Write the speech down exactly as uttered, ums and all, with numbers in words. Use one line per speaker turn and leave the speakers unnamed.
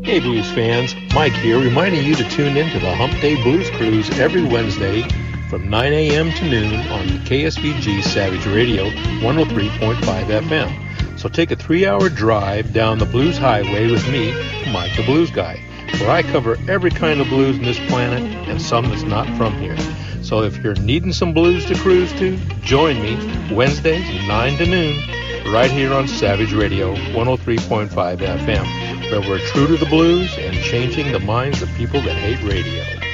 Hey Blues fans, Mike here reminding you to tune in to the Hump Day Blues Cruise every Wednesday from nine a.m. to noon on K S V G Savage Radio one oh three point five F M. So take a three-hour drive down the Blues Highway with me, Mike the Blues Guy, where I cover every kind of blues on this planet and some that's not from here. So if you're needing some blues to cruise to, join me Wednesdays nine to noon right here on Savage Radio one oh three point five F M, where we're true to the blues and changing the minds of people that hate radio.